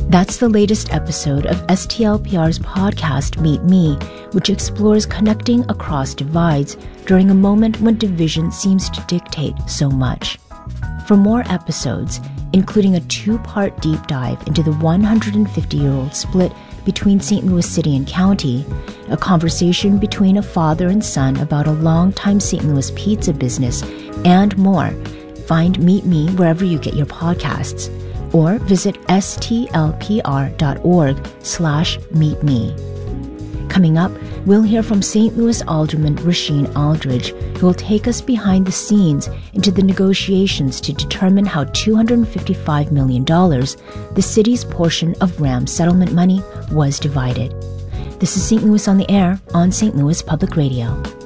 That's the latest episode of STLPR's podcast, Meet Me, which explores connecting across divides during a moment when division seems to dictate so much. For more episodes, including a 2-part deep dive into the 150-year-old split between St. Louis City and County, a conversation between a father and son about a long-time St. Louis pizza business, and more, find Meet Me wherever you get your podcasts, or visit stlpr.org/meetme. Coming up, we'll hear from St. Louis Alderman Rasheen Aldridge, who will take us behind the scenes into the negotiations to determine how $255 million, the city's portion of RAM settlement money, was divided. This is St. Louis on the Air on St. Louis Public Radio.